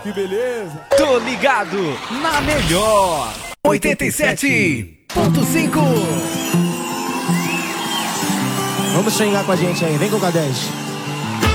Que beleza. Tô ligado na melhor 87.5. Vamos xingar com a gente aí, vem com o K10.